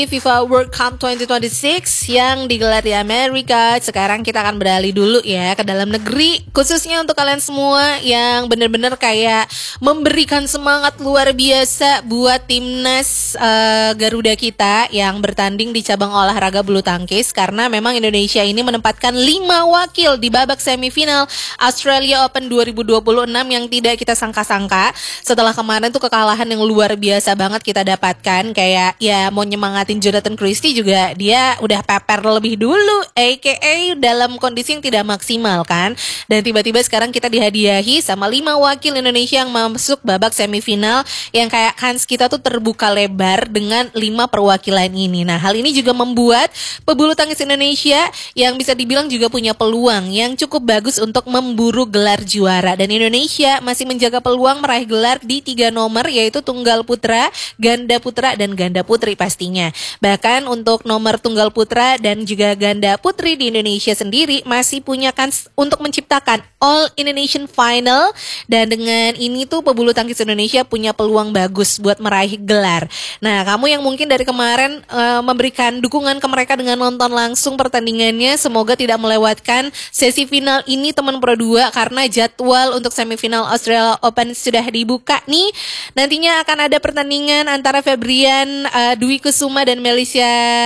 FIFA World Cup 2026 yang digelar di Amerika. Sekarang kita akan beralih dulu ya ke dalam negeri, khususnya untuk kalian semua yang benar-benar kayak memberikan semangat luar biasa buat timnas Garuda kita yang bertanding di cabang olahraga bulu tangkis, karena memang Indonesia ini menempatkan 5 wakil di babak semifinal Australia Open 2026 yang tidak kita sangka-sangka. Setelah kemarin tuh kekalahan yang luar biasa banget kita dapatkan, kayak ya mau nyemangatin Jonathan Christie juga dia udah pepper lebih dulu, aka dalam kondisi yang tidak maksimal kan. Dan tiba-tiba sekarang kita dihadiahi sama 5 wakil Indonesia yang masuk babak semifinal, yang kayak kans kita tuh terbuka lebar dengan 5 perwakilan ini. Nah, hal ini juga membuat pebulu tangkis Indonesia yang bisa dibilang juga punya peluang yang cukup bagus untuk memburu gelar juara. Dan Indonesia masih menjaga peluang meraih gelar di 3 nomor, yaitu tunggal putra, ganda putra, dan ganda putri pastinya. Bahkan untuk nomor tunggal putra dan juga ganda putri di Indonesia sendiri masih punya kans untuk menciptakan All Indonesian Final, dan dengan ini tuh pebulu tangkis Indonesia punya peluang bagus buat meraih gelar. Nah, kamu yang mungkin dari kemarin memberikan dukungan ke mereka dengan nonton langsung pertandingannya, semoga tidak melewatkan sesi final ini teman Pro 2, karena jadwal untuk semifinal Australia Open sudah dibuka nih. Nantinya akan ada pertandingan antara Febrian Dwi Kusuma dan Melisha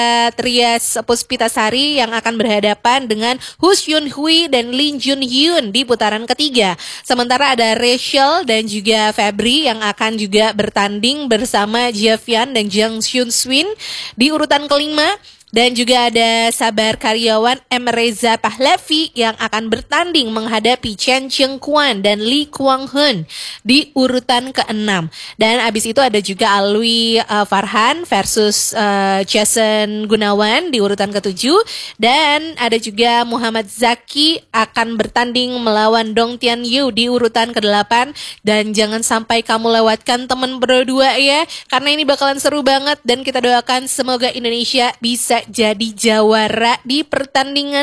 Trias Puspitasari yang akan berhadapan dengan Hu Hyun Hui dan Lee Jun Hyun di putaran ketiga. Sementara ada Rachel dan juga Febri yang akan juga bertanding bersama Javian dan Jang Hyun Swin di urutan kelima. Dan juga ada Sabar Karyawan M. Reza Pahlavi yang akan bertanding menghadapi Chen Cheng Kuan dan Lee Kwang Hun di urutan ke-6. Dan abis itu ada juga Alwi Farhan versus Jason Gunawan di urutan ke-7. Dan ada juga Muhammad Zaki akan bertanding melawan Dong Tian Yu di urutan ke-8. Dan jangan sampai kamu lewatkan teman berdua ya, karena ini bakalan seru banget. Dan kita doakan semoga Indonesia bisa jadi jawara di pertandingan